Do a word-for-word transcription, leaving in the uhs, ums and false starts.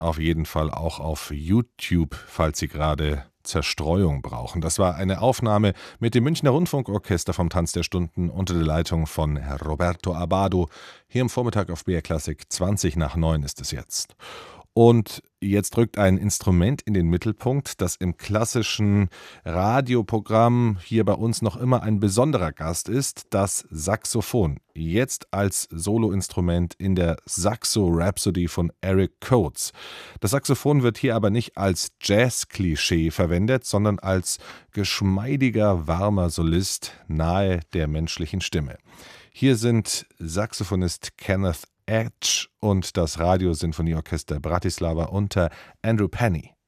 auf jeden Fall auch auf YouTube, falls Sie gerade Zerstreuung brauchen. Das war eine Aufnahme mit dem Münchner Rundfunkorchester vom Tanz der Stunden unter der Leitung von Roberto Abbado. Hier am Vormittag auf B R Klassik, zwanzig nach neun ist es jetzt. Und jetzt rückt ein Instrument in den Mittelpunkt, das im klassischen Radioprogramm hier bei uns noch immer ein besonderer Gast ist, das Saxophon. Jetzt als Soloinstrument in der Saxo Rhapsody von Eric Coates. Das Saxophon wird hier aber nicht als Jazz-Klischee verwendet, sondern als geschmeidiger, warmer Solist nahe der menschlichen Stimme. Hier sind Saxophonist Kenneth Edge und das Radiosinfonieorchester Bratislava unter Andrew Penny.